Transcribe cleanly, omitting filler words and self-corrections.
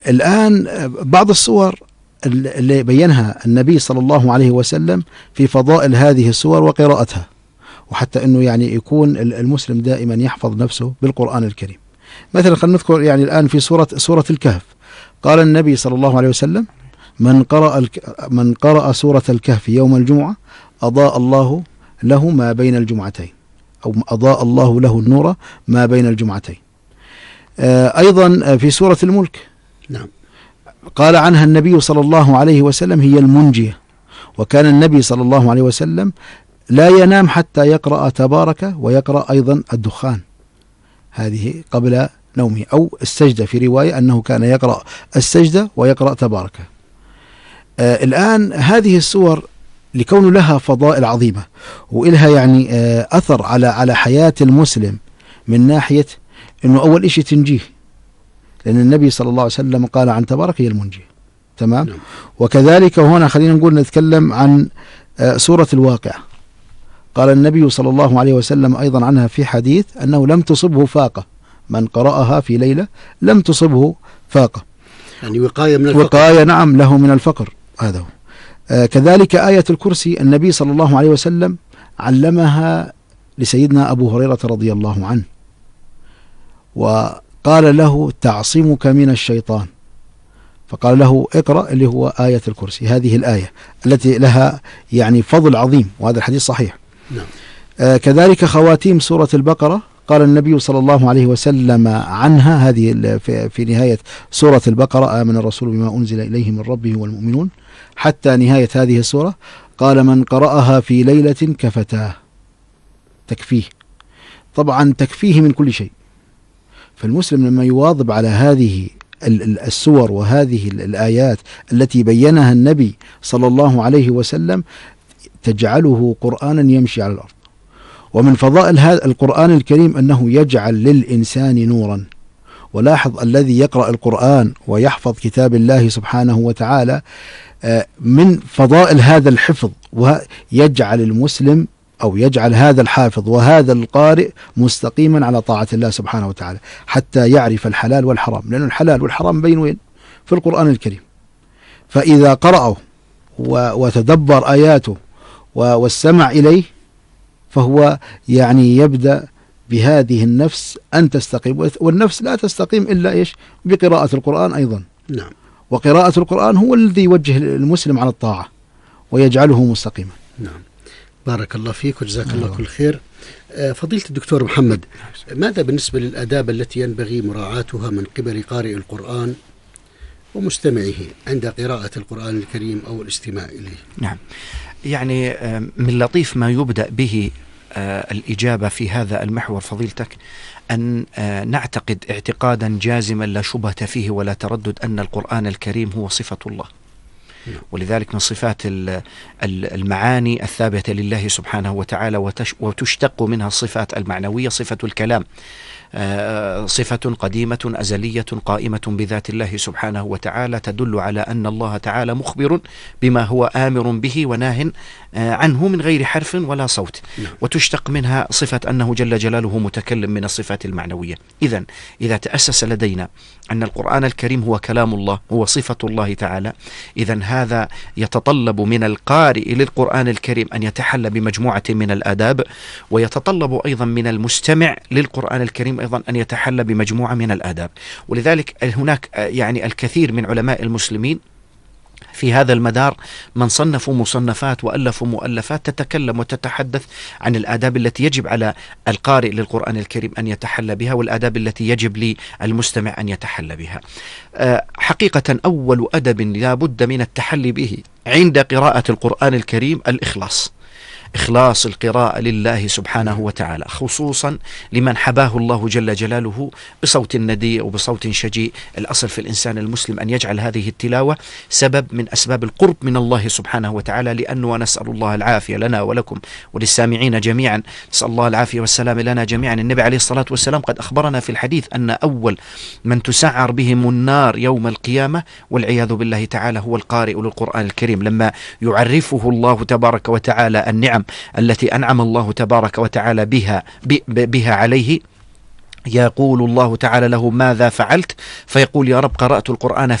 الآن بعض الصور اللي بينها النبي صلى الله عليه وسلم في فضائل هذه السور وقراءتها، وحتى أنه يعني يكون المسلم دائما يحفظ نفسه بالقرآن الكريم. مثلا خلينا نذكر يعني الآن في سورة الكهف، قال النبي صلى الله عليه وسلم: من قرأ سورة الكهف يوم الجمعة أضاء الله له ما بين الجمعتين، أو أضاء الله له النور ما بين الجمعتين. أيضا في سورة الملك، نعم، قال عنها النبي صلى الله عليه وسلم: هي المنجية. وكان النبي صلى الله عليه وسلم لا ينام حتى يقرأ تبارك، ويقرأ أيضا الدخان، هذه قبل نومه، أو السجدة، في رواية أنه كان يقرأ السجدة ويقرأ تبارك. الآن هذه السور لكون لها فضائل عظيمة وإلها يعني أثر على حياة المسلم، من ناحية أنه أول إشي تنجيه، لأن النبي صلى الله عليه وسلم قال عن تبارك هي المنجية. تمام. وكذلك هنا خلينا نقول نتكلم عن سورة الواقعة، قال النبي صلى الله عليه وسلم أيضا عنها في حديث أنه لم تصبه فاقة، من قرأها في ليلة لم تصبه فاقة، يعني وقاية من الفقر. وقاية، نعم، له من الفقر. هذا هو. كذلك آية الكرسي النبي صلى الله عليه وسلم علمها لسيدنا أبو هريرة رضي الله عنه، وقال له: تعصمك من الشيطان، فقال له: اقرأ اللي هو آية الكرسي، هذه الآية التي لها يعني فضل عظيم، وهذا الحديث صحيح. نعم. كذلك خواتيم سورة البقرة، قال النبي صلى الله عليه وسلم عنها، هذه في نهاية سورة البقرة: آمن الرسول بما أنزل إليه من ربه والمؤمنون، حتى نهاية هذه السورة، قال: من قرأها في ليلة كفتاه، تكفيه. طبعا تكفيه من كل شيء. فالمسلم لما يواظب على هذه السور وهذه الآيات التي بينها النبي صلى الله عليه وسلم، تجعله قرآنا يمشي على الأرض. ومن فضائل هذا القرآن الكريم أنه يجعل للإنسان نورا. ولاحظ الذي يقرأ القرآن ويحفظ كتاب الله سبحانه وتعالى، من فضائل هذا الحفظ، ويجعل المسلم أو يجعل هذا الحافظ وهذا القارئ مستقيما على طاعة الله سبحانه وتعالى، حتى يعرف الحلال والحرام، لأن الحلال والحرام بين وين؟ في القرآن الكريم. فإذا قرأه وتدبر آياته واستمع إليه، فهو يعني يبدأ بهذه النفس أن تستقيم، والنفس لا تستقيم إلا إيش؟ بقراءة القرآن أيضا. نعم. وقراءة القرآن هو الذي يوجه المسلم على الطاعة ويجعله مستقيما. نعم. بارك الله فيك وجزاك الله كل خير. فضيلة الدكتور محمد، ماذا بالنسبة للآداب التي ينبغي مراعاتها من قبل قارئ القرآن ومستمعه عند قراءة القرآن الكريم أو الاستماع إليه؟ نعم، يعني من لطيف ما يبدأ به الإجابة في هذا المحور فضيلتك أن نعتقد اعتقادا جازما لا شبهة فيه ولا تردد أن القرآن الكريم هو صفة الله. ولذلك من صفات المعاني الثابتة لله سبحانه وتعالى، وتشتق منها الصفات المعنوية، صفة الكلام، صفة قديمة أزلية قائمة بذات الله سبحانه وتعالى، تدل على أن الله تعالى مخبر بما هو آمر به وناه عنه من غير حرف ولا صوت. وتشتق منها صفة أنه جل جلاله متكلم من الصفات المعنوية. إذن إذا تأسس لدينا أن القرآن الكريم هو كلام الله، هو صفة الله تعالى، إذن هذا يتطلب من القارئ للقرآن الكريم أن يتحلى بمجموعة من الآداب، ويتطلب أيضا من المستمع للقرآن الكريم أيضا أن يتحلى بمجموعة من الآداب. ولذلك هناك يعني الكثير من علماء المسلمين في هذا المدار من صنفوا مصنفات وألفوا مؤلفات تتكلم وتتحدث عن الآداب التي يجب على القارئ للقرآن الكريم أن يتحلى بها، والآداب التي يجب للمستمع أن يتحلى بها. حقيقة أول أدب لا بد من التحلي به عند قراءة القرآن الكريم الإخلاص، إخلاص القراءة لله سبحانه وتعالى، خصوصا لمن حباه الله جل جلاله بصوت ندي وبصوت شجي. الأصل في الإنسان المسلم أن يجعل هذه التلاوة سبب من أسباب القرب من الله سبحانه وتعالى، لأنه نسأل الله العافية لنا ولكم وللسامعين جميعا، نسأل الله العافية والسلام لنا جميعا. النبي عليه الصلاة والسلام قد أخبرنا في الحديث أن أول من تسعر بهم النار يوم القيامة والعياذ بالله تعالى هو القارئ للقرآن الكريم، لما يعرفه الله تبارك وتعالى النعم التي أنعم الله تبارك وتعالى بها عليه، يقول الله تعالى له: ماذا فعلت؟ فيقول: يا رب، قرأت القرآن